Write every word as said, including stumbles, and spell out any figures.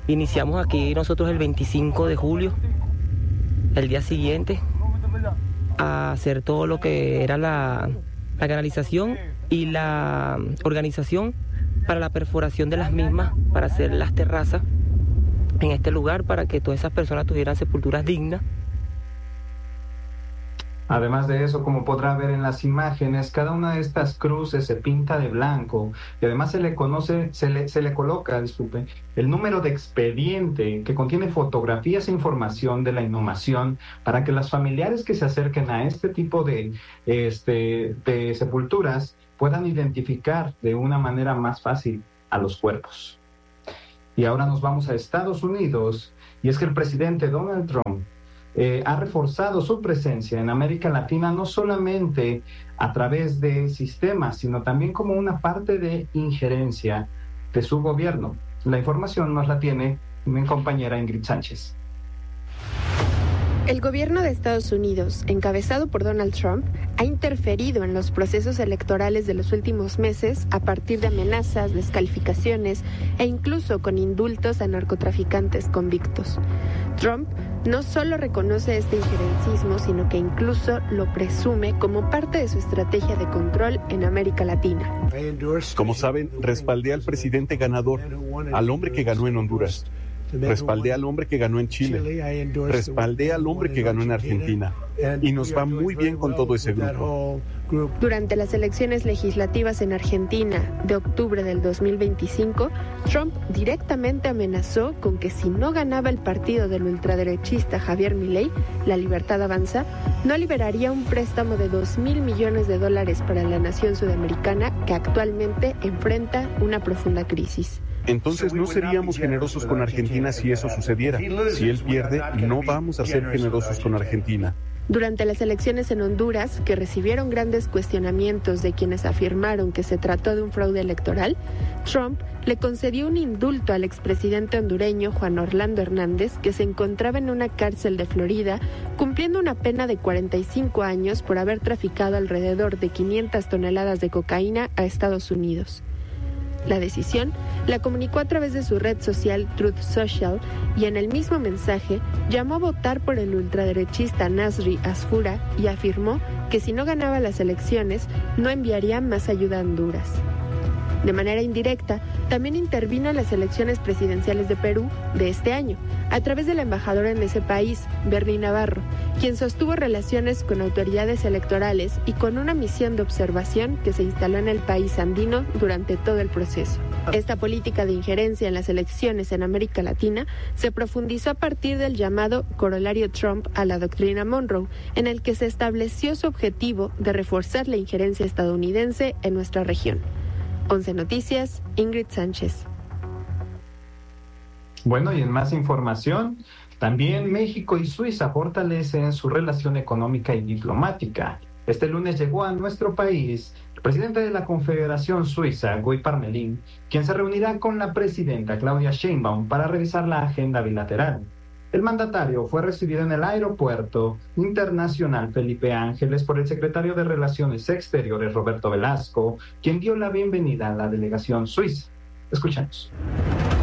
Iniciamos aquí nosotros el veinticinco de julio, el día siguiente, a hacer todo lo que era la, la canalización y la organización para la perforación de las mismas, para hacer las terrazas en este lugar, para que todas esas personas tuvieran sepulturas dignas. Además de eso, como podrá ver en las imágenes, cada una de estas cruces se pinta de blanco y además se le conoce, se le, se le coloca, disculpe, el número de expediente que contiene fotografías e información de la inhumación para que los familiares que se acerquen a este tipo de, este, de sepulturas puedan identificar de una manera más fácil a los cuerpos. Y ahora nos vamos a Estados Unidos, y es que el presidente Donald Trump Eh, ha reforzado su presencia en América Latina no solamente a través de sistemas, sino también como una parte de injerencia de su gobierno. La información nos la tiene mi compañera Ingrid Sánchez. El gobierno de Estados Unidos, encabezado por Donald Trump, ha interferido en los procesos electorales de los últimos meses a partir de amenazas, descalificaciones e incluso con indultos a narcotraficantes convictos. Trump no solo reconoce este injerencismo, sino que incluso lo presume como parte de su estrategia de control en América Latina. Como saben, respaldé al presidente ganador, al hombre que ganó en Honduras. Respaldé al hombre que ganó en Chile, respaldé al hombre que ganó en Argentina, y nos va muy bien con todo ese grupo. Durante las elecciones legislativas en Argentina de octubre del dos mil veinticinco, Trump directamente amenazó con que si no ganaba el partido del ultraderechista Javier Milei, La Libertad Avanza, no liberaría un préstamo de dos mil millones de dólares para la nación sudamericana que actualmente enfrenta una profunda crisis. Entonces no seríamos generosos con Argentina si eso sucediera. Si él pierde, no vamos a ser generosos con Argentina. Durante las elecciones en Honduras, que recibieron grandes cuestionamientos de quienes afirmaron que se trató de un fraude electoral, Trump le concedió un indulto al expresidente hondureño Juan Orlando Hernández, que se encontraba en una cárcel de Florida, cumpliendo una pena de cuarenta y cinco años por haber traficado alrededor de quinientas toneladas de cocaína a Estados Unidos. La decisión la comunicó a través de su red social Truth Social y en el mismo mensaje llamó a votar por el ultraderechista Nasri Asfura y afirmó que si no ganaba las elecciones no enviaría más ayuda a Honduras. De manera indirecta, también intervino en las elecciones presidenciales de Perú de este año, a través de la embajadora en ese país, Bernie Navarro, quien sostuvo relaciones con autoridades electorales y con una misión de observación que se instaló en el país andino durante todo el proceso. Esta política de injerencia en las elecciones en América Latina se profundizó a partir del llamado corolario Trump a la doctrina Monroe, en el que se estableció su objetivo de reforzar la injerencia estadounidense en nuestra región. once Noticias, Ingrid Sánchez. Bueno, y en más información, también México y Suiza fortalecen su relación económica y diplomática. Este lunes llegó a nuestro país el presidente de la Confederación Suiza, Guy Parmelin, quien se reunirá con la presidenta Claudia Sheinbaum para revisar la agenda bilateral. El mandatario fue recibido en el Aeropuerto Internacional Felipe Ángeles por el secretario de Relaciones Exteriores, Roberto Velasco, quien dio la bienvenida a la delegación suiza. Escuchemos.